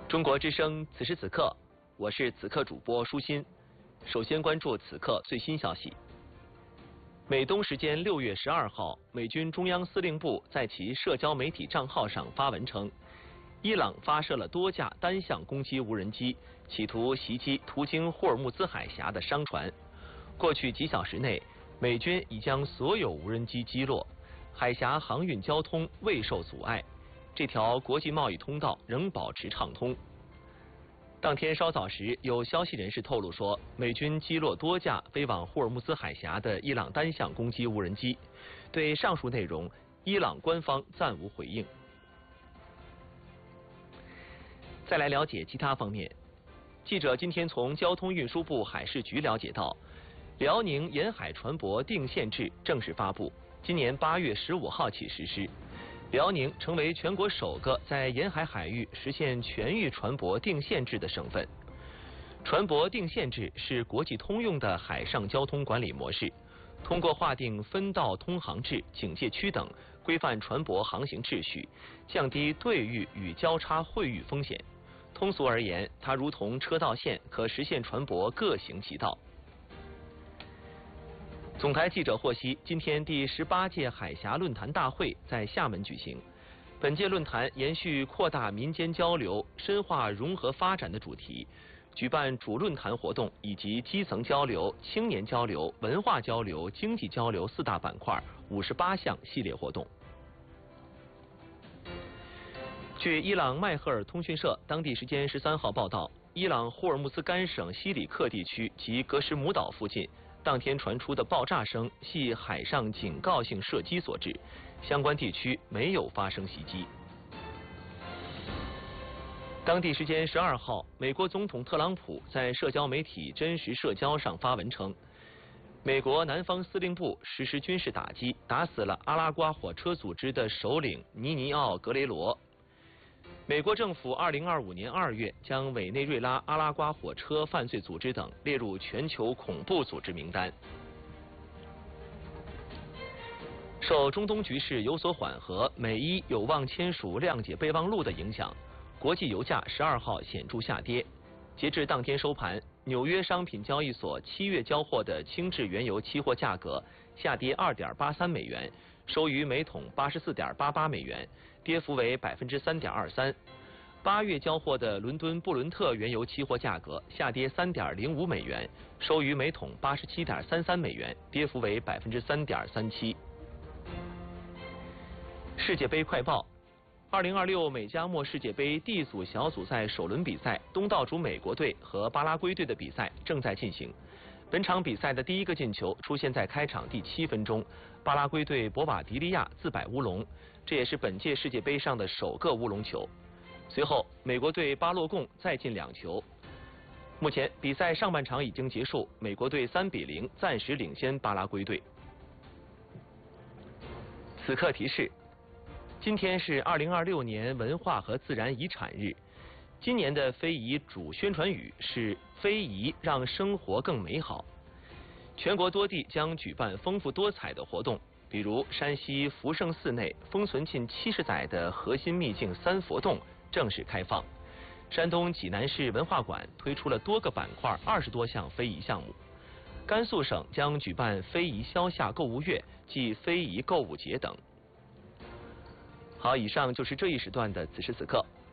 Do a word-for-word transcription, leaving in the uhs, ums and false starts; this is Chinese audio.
中国之声，此时此刻，我是此刻主播舒心。首先关注此刻最新消息。美东时间六月十二号，美军中央司令部在其社交媒体账号上发文称，伊朗发射了多架单向攻击无人机，企图袭击途经霍尔木兹海峡的商船。过去几小时内，美军已将所有无人机击落，海峡航运交通未受阻碍。这条国际贸易通道仍保持畅通。当天稍早时，有消息人士透露说，美军击落多架飞往霍尔木兹海峡的伊朗单向攻击无人机。对上述内容，伊朗官方暂无回应。再来了解其他方面，记者今天从交通运输部海事局了解到，辽宁沿海船舶定限制正式发布，今年八月十五号起实施。辽宁成为全国首个在沿海海域实现全域船舶定限制的省份。船舶定限制是国际通用的海上交通管理模式，通过划定分道通航制、警戒区等，规范船舶航行秩序，降低对域与交叉汇域风险。通俗而言，它如同车道线，可实现船舶各行其道。总台记者获悉，今天第十八届海峡论坛大会在厦门举行。本届论坛延续扩大民间交流、深化融合发展的主题，举办主论坛活动以及基层交流、青年交流、文化交流、经济交流四大板块五十八项系列活动。据伊朗迈赫尔通讯社当地时间十三号报道，伊朗霍尔木兹干省西里克地区及格什姆岛附近当天传出的爆炸声系海上警告性射击所致，相关地区没有发生袭击。当地时间十二号，美国总统特朗普在社交媒体真实社交上发文称，美国南方司令部实施军事打击，打死了阿拉瓜火车组织的首领尼尼奥·格雷罗。美国政府二零二五年二月将委内瑞拉阿拉瓜火车犯罪组织等列入全球恐怖组织名单。受中东局势有所缓和，美伊有望签署谅解备忘录的影响，国际油价十二号显著下跌。截至当天收盘，纽约商品交易所七月交货的轻质原油期货价格下跌二点八三美元，收于每桶八十四点八八美元，跌幅为百分之三点二三。八月交货的伦敦布伦特原油期货价格下跌三点零五美元，收于每桶八十七点三三美元，跌幅为百分之三点三七。世界杯快报。二零二六美加墨世界杯 D 组小组赛首轮比赛，东道主美国队和巴拉圭队的比赛正在进行。本场比赛的第一个进球出现在开场第七分钟，巴拉圭队博瓦迪利亚自摆乌龙，这也是本届世界杯上的首个乌龙球。随后，美国队巴洛贡再进两球。目前比赛上半场已经结束，美国队三比零暂时领先巴拉圭队。此刻提示。今天是二零二六年文化和自然遗产日，今年的非遗主宣传语是“非遗让生活更美好”。全国多地将举办丰富多彩的活动，比如山西福圣寺内封存近七十载的核心秘境三佛洞正式开放。山东济南市文化馆推出了多个板块二十多项非遗项目。甘肃省将举办非遗消夏购物月暨非遗购物节等。好，以上就是这一时段的此时此刻，